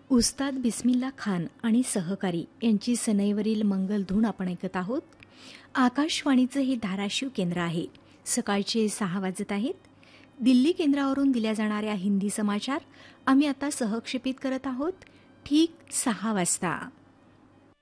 उस्ताद बिस्मिल्ला खान आणि सहकारी यांची सनईवरील मंगलधून आपण ऐकत आहोत. आकाशवाणीचं हे धाराशिव केंद्र आहे. सकाळचे 6 वाजत आहेत. दिल्ली केंद्रावरून दिल्या जाणाऱ्या हिंदी समाचार आम्ही आता सहक्षेपित करत आहोत ठीक 6 वाजता.